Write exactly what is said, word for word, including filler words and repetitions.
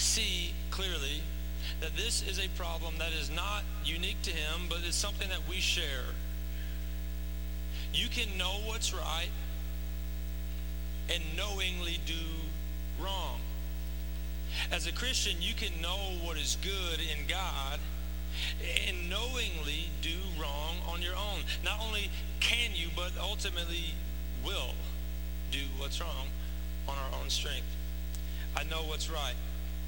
see clearly that this is a problem that is not unique to him, but it's something that we share. You can know what's right and knowingly do wrong. As a Christian, you can know what is good in God and knowingly do wrong on your own. Not only can you, but ultimately will do what's wrong on our own strength. I know what's right.